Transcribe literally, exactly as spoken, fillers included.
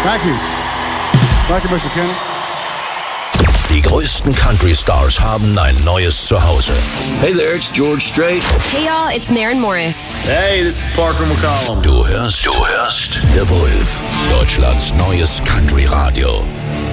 Thank you. Thank you, Mister Kenny. Die größten Country Stars haben ein neues Zuhause. Hey there, it's George Strait. Hey y'all, it's Maren Morris. Hey, this is Parker McCollum. Du hörst, du hörst The Wolf, Deutschlands neues Country Radio.